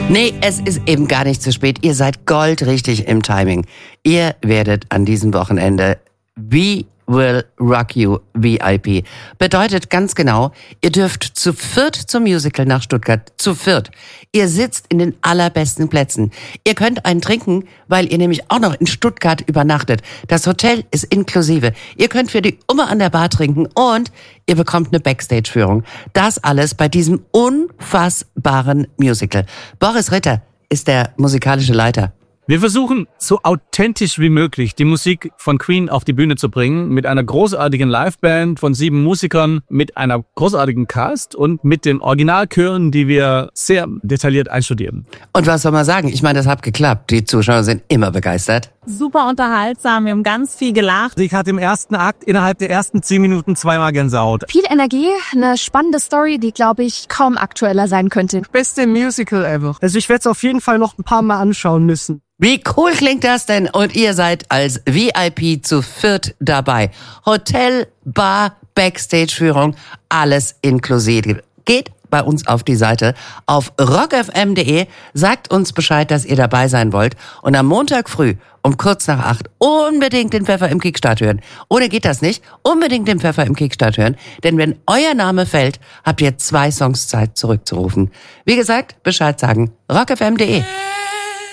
Nee, es ist eben gar nicht zu spät. Ihr seid goldrichtig im Timing. Ihr werdet an diesem Wochenende We Will Rock You VIP. Bedeutet ganz genau, ihr dürft zu viert zum Musical nach Stuttgart. Zu viert. Ihr sitzt in den allerbesten Plätzen. Ihr könnt einen trinken, weil ihr nämlich auch noch in Stuttgart übernachtet. Das Hotel ist inklusive. Ihr könnt für die Umme an der Bar trinken und ihr bekommt eine Backstage-Führung. Das alles bei diesem unfassbaren Musical. Boris Ritter ist der musikalische Leiter. Wir versuchen, so authentisch wie möglich die Musik von Queen auf die Bühne zu bringen, mit einer großartigen Liveband von 7 Musikern, mit einer großartigen Cast und mit den Originalchören, die wir sehr detailliert einstudieren. Und was soll man sagen? Ich meine, das hat geklappt. Die Zuschauer sind immer begeistert. Super unterhaltsam, wir haben ganz viel gelacht. Ich hatte im ersten Akt innerhalb der ersten 10 Minuten 2-mal Gänsehaut. Viel Energie, eine spannende Story, die, glaube ich, kaum aktueller sein könnte. Beste Musical ever. Also ich werde es auf jeden Fall noch ein paar Mal anschauen müssen. Wie cool klingt das denn? Und ihr seid als VIP zu viert dabei. Hotel, Bar, Backstage-Führung, alles inklusive. Geht bei uns auf die Seite auf rockfm.de, sagt uns Bescheid, dass ihr dabei sein wollt und am Montag früh um kurz nach 8 unbedingt den Pfeffer im Kickstart hören. Ohne geht das nicht. Unbedingt den Pfeffer im Kickstart hören, denn wenn euer Name fällt, habt ihr 2 Songs Zeit zurückzurufen. Wie gesagt, Bescheid sagen, rockfm.de.